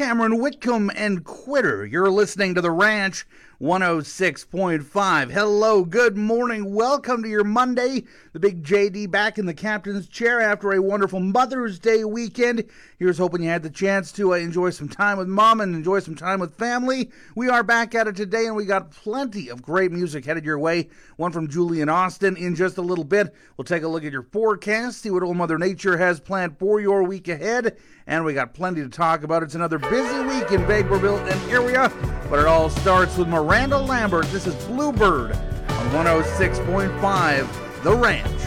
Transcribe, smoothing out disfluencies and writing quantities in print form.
Cameron Whitcomb and Quitter. You're listening to The Ranch 106.5. Hello, good morning. Welcome to your Monday. The big JD back in the captain's chair after a wonderful Mother's Day weekend. Here's hoping you had the chance to enjoy some time with mom and enjoy some time with family. We are back at it today, and we got plenty of great music headed your way. One from Julian Austin in just a little bit. We'll take a look at your forecast, see what Old Mother Nature has planned for your week ahead, and we got plenty to talk about. It's another busy week in Bakerville and area, but it all starts with Miranda Lambert. This is Bluebird on 106.5, The Ranch.